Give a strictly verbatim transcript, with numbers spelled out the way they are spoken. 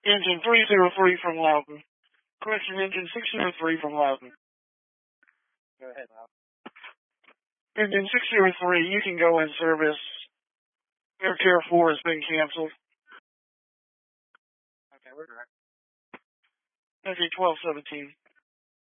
Engine three zero three from Loudon. Correction, engine six zero three from Loudon. Go ahead, Loudon. Engine six zero three, you can go in service. Air Care four has been canceled. Okay, we're direct. Energy twelve seventeen.